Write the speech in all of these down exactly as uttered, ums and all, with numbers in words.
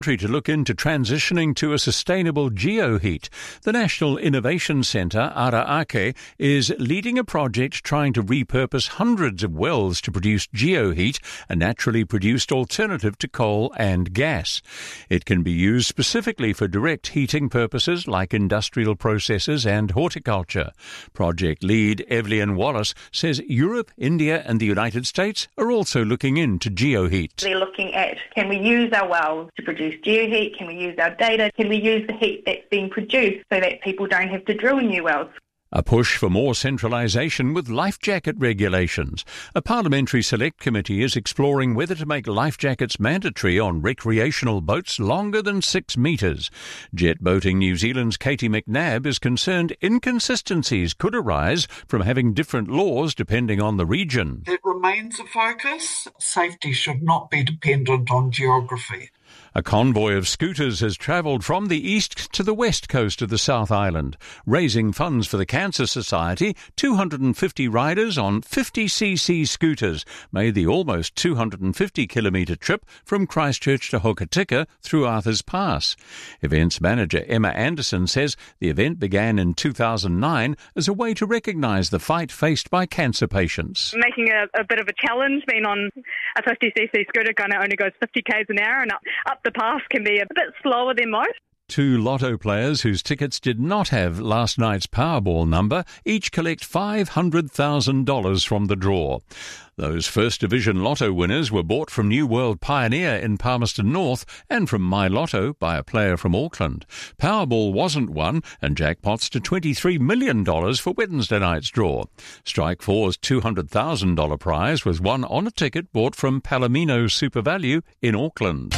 to look into transitioning to a sustainable geoheat. The National Innovation Centre, Araake, is leading a project trying to repurpose hundreds of wells to produce geoheat, a naturally produced alternative to coal and gas. It can be used specifically for direct heating purposes like industrial processes and horticulture. Project lead Evelyn Wallace says Europe, India and the United States are also looking into geoheat. They're looking at, can we use our wells to produce geoheat? Can we use our data? Can we use the heat that's being produced so that people don't have to drill new wells? A push for more centralisation with life jacket regulations. A parliamentary select committee is exploring whether to make life jackets mandatory on recreational boats longer than six metres. Jet Boating New Zealand's Katie McNabb is concerned inconsistencies could arise from having different laws depending on the region. It remains a focus. Safety should not be dependent on geography. A convoy of scooters has travelled from the east to the west coast of the South Island, raising funds for the Cancer Society. two hundred fifty riders on fifty c c scooters made the almost two hundred fifty kilometre trip from Christchurch to Hokitika through Arthur's Pass. Events manager Emma Anderson says the event began in two thousand nine as a way to recognise the fight faced by cancer patients. Making a, a bit of a challenge, being on a fifty c c scooter kind of only goes fifty k's an hour, and up, up the pass can be a bit slower than most. Two lotto players whose tickets did not have last night's Powerball number each collect five hundred thousand dollars from the draw. Those First Division Lotto winners were bought from New World Pioneer in Palmerston North and from My Lotto by a player from Auckland. Powerball wasn't won and jackpots to twenty-three million dollars for Wednesday night's draw. Strike four's two hundred thousand dollars prize was won on a ticket bought from Palomino Super Value in Auckland.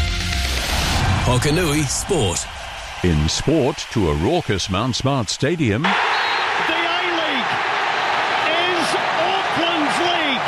Hokanui Sport. In sport, to a raucous Mount Smart Stadium. The A-League is Auckland's league.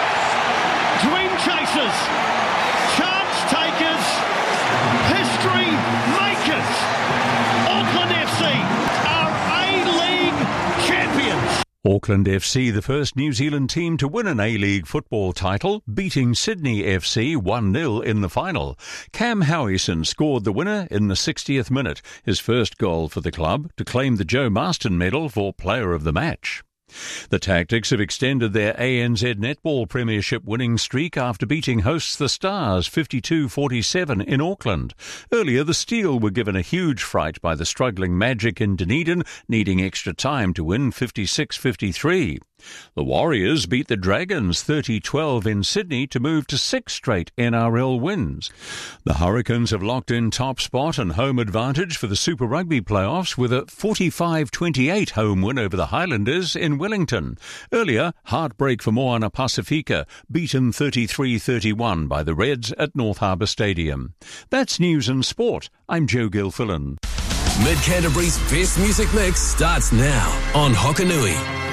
Dream chasers, chance takers, history makers. Auckland F C are A-League champions. Auckland F C, the first New Zealand team to win an A-League football title, beating Sydney F C one nil in the final. Cam Howison scored the winner in the sixtieth minute, his first goal for the club, to claim the Joe Marston medal for player of the match. The Tactics have extended their A N Z Netball Premiership winning streak after beating hosts the Stars fifty-two forty-seven in Auckland. Earlier, the Steel were given a huge fright by the struggling Magic in Dunedin, needing extra time to win fifty-six fifty-three. The Warriors beat the Dragons thirty twelve in Sydney to move to six straight N R L wins. The Hurricanes have locked in top spot and home advantage for the Super Rugby playoffs with a forty-five twenty-eight home win over the Highlanders in Wellington. Earlier, heartbreak for Moana Pacifica, beaten thirty-three thirty-one by the Reds at North Harbour Stadium. That's news and sport. I'm Joe Gilfillan. Mid Canterbury's best music mix starts now on Hokanui.